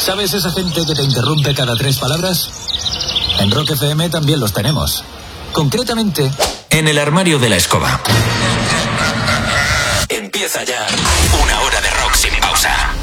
¿Sabes esa gente que te interrumpe cada 3 palabras? En Rock FM también los tenemos. Concretamente, en el armario de la escoba. Empieza ya una hora de rock sin pausa.